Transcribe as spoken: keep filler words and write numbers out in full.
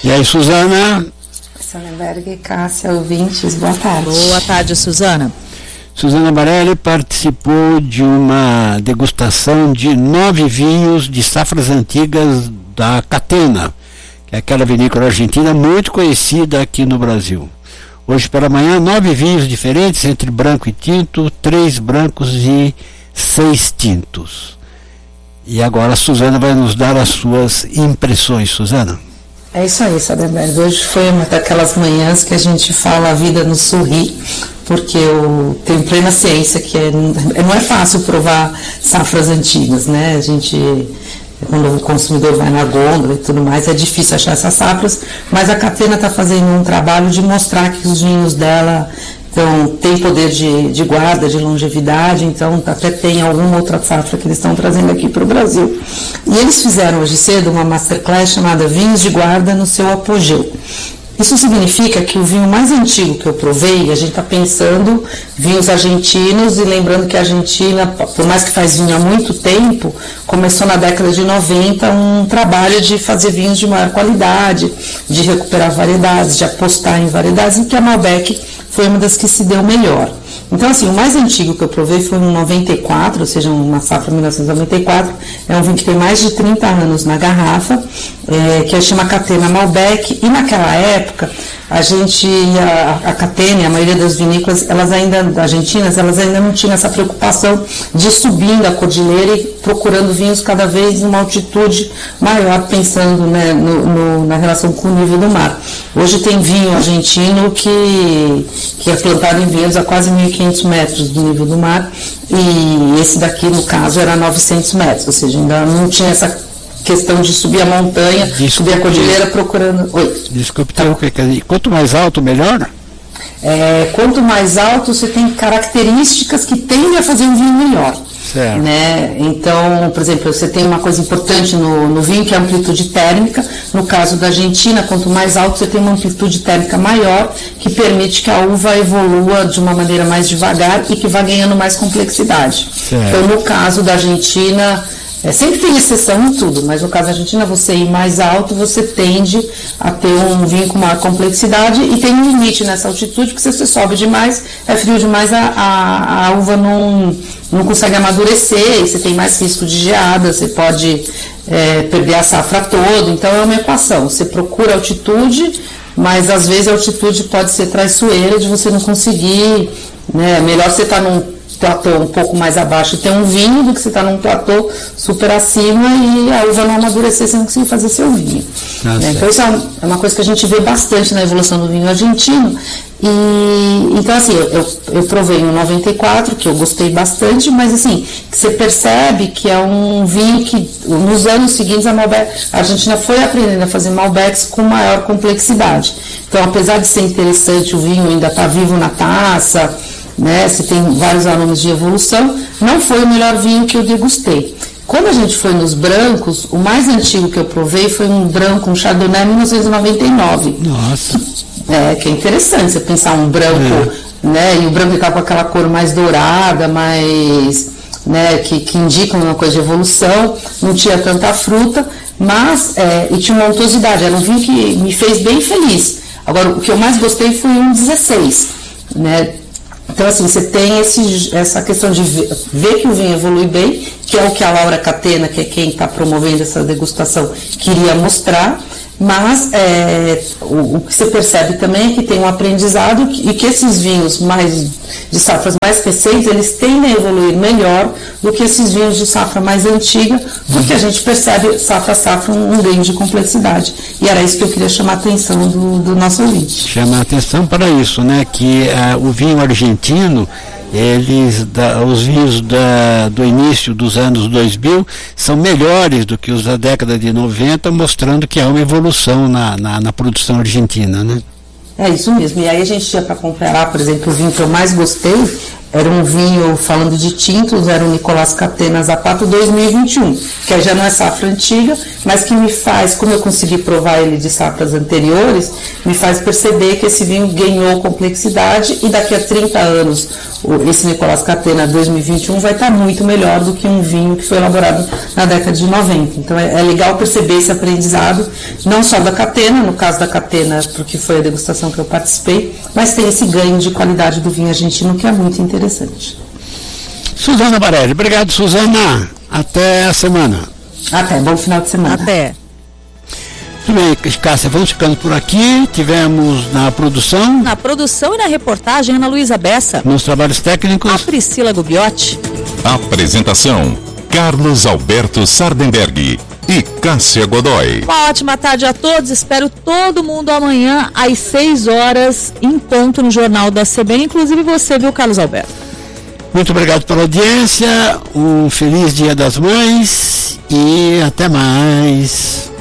E aí, Suzana? Sonnenberg, Cássia, ouvintes, boa tarde. Boa tarde, Suzana. Suzana Barelli participou de uma degustação de nove vinhos de safras antigas da Catena, que é aquela vinícola argentina muito conhecida aqui no Brasil. Hoje pela manhã, nove vinhos diferentes, entre branco e tinto, três brancos e seis tintos. E agora a Suzana vai nos dar as suas impressões. Suzana? É isso aí, Sonnenberg. Hoje foi uma daquelas manhãs que a gente fala a vida nos sorri, porque eu tenho plena ciência que é, não é fácil provar safras antigas, né? A gente, quando o consumidor vai na gôndola e tudo mais, é difícil achar essas safras, mas a Catena está fazendo um trabalho de mostrar que os vinhos dela então, tem poder de, de guarda, de longevidade, então até tem alguma outra safra que eles estão trazendo aqui para o Brasil. E eles fizeram hoje cedo uma masterclass chamada Vinhos de Guarda no seu apogeu. Isso significa que o vinho mais antigo que eu provei, a gente está pensando vinhos argentinos, e lembrando que a Argentina, por mais que faz vinho há muito tempo, começou na década de noventa um trabalho de fazer vinhos de maior qualidade, de recuperar variedades, de apostar em variedades, e que a Malbec foi uma das que se deu melhor. Então, assim, o mais antigo que eu provei foi um noventa e quatro, ou seja, uma safra mil novecentos e noventa e quatro, é um vinho que tem mais de trinta anos na garrafa, é, que chama Catena Malbec, e naquela época, a gente, a, a Catena, a maioria das vinícolas, elas ainda, argentinas, elas ainda não tinham essa preocupação de subir a cordilheira e procurando vinhos cada vez numa altitude maior, pensando, né, no, no, na relação com o nível do mar. Hoje tem vinho argentino que, que é plantado em vinhedos a quase mil e quinhentos metros do nível do mar, e esse daqui, no caso, era novecentos metros, ou seja, ainda não tinha essa questão de subir a montanha, Desculpe, subir a cordilheira procurando... Oi. Desculpe, tá. Quanto mais alto, melhor? É, quanto mais alto, você tem características que tendem a fazer um vinho melhor. Certo. Né? Então, por exemplo, você tem uma coisa importante no, no vinho, que é a amplitude térmica. No caso da Argentina, quanto mais alto, você tem uma amplitude térmica maior, que permite que a uva evolua de uma maneira mais devagar e que vá ganhando mais complexidade. Certo. Então, no caso da Argentina... É, sempre tem exceção em tudo, mas no caso da Argentina, você ir mais alto, você tende a ter um vinho com maior complexidade, e tem um limite nessa altitude, porque se você sobe demais, é frio demais, a, a, a uva não, não consegue amadurecer, e você tem mais risco de geada, você pode é, perder a safra toda. Então é uma equação, você procura altitude, mas às vezes a altitude pode ser traiçoeira de você não conseguir, né? Melhor você estar num platô um pouco mais abaixo e ter um vinho do que você estar num platô super acima e a uva não amadurecer sem conseguir fazer seu vinho. Ah, né? Então isso é uma coisa que a gente vê bastante na evolução do vinho argentino. E então assim, eu, eu provei um noventa e quatro, que eu gostei bastante, mas assim, você percebe que é um vinho que nos anos seguintes a, Malbec, a Argentina foi aprendendo a fazer Malbecs com maior complexidade. Então, apesar de ser interessante, o vinho ainda está vivo na taça, né, você tem vários aromas de evolução, não foi o melhor vinho que eu degustei. Quando a gente foi nos brancos, o mais antigo que eu provei foi um branco, um Chardonnay mil novecentos e noventa e nove. Nossa! É, que é interessante você pensar um branco, é. né, e o branco está com aquela cor mais dourada, mais, né, que, que indica uma coisa de evolução, não tinha tanta fruta, mas, é, e tinha uma untuosidade, era um vinho que me fez bem feliz. Agora, o que eu mais gostei foi um dezesseis, né. Então, assim, você tem esse, essa questão de ver, ver que o vinho evolui bem, que é o que a Laura Catena, que é quem está promovendo essa degustação, queria mostrar, mas é, o, o que você percebe também é que tem um aprendizado e que esses vinhos mais de safras mais recentes, eles tendem a evoluir melhor do que esses vinhos de safra mais antiga, porque a gente percebe safra a safra um, um ganho de complexidade. E era isso que eu queria chamar a atenção do, do nosso ouvinte. Chama a atenção para isso, né? Que uh, o vinho argentino, eles, da, os vinhos da, do início dos anos dois mil são melhores do que os da década de noventa, mostrando que há uma evolução na, na, na produção argentina, né? É isso mesmo, e aí a gente tinha para comparar, por exemplo, o vinho que eu mais gostei, era um vinho, falando de tintos, era o Nicolás Catena Zapato dois mil e vinte e um, que já não é safra antiga, mas que me faz, como eu consegui provar ele de safras anteriores, me faz perceber que esse vinho ganhou complexidade e daqui a trinta anos, esse Nicolás Catena dois mil e vinte e um vai estar muito melhor do que um vinho que foi elaborado na década de noventa. Então é, é legal perceber esse aprendizado, não só da Catena, no caso da Catena, porque foi a degustação que eu participei, mas tem esse ganho de qualidade do vinho argentino que é muito interessante. Suzana Barelli, obrigado, Suzana. Até a semana. Até, bom final de semana. Até. Tudo bem, Cássia, vamos ficando por aqui. Tivemos na produção. Na produção e na reportagem, Ana Luísa Bessa. Nos trabalhos técnicos, a Priscila Gubiotti. Apresentação: Carlos Alberto Sardenberg e Cássia Godoy. Uma ótima tarde a todos. Espero todo mundo amanhã às seis horas em ponto no Jornal da C B N, inclusive você, viu, Carlos Alberto? Muito obrigado pela audiência. Um feliz Dia das Mães e até mais.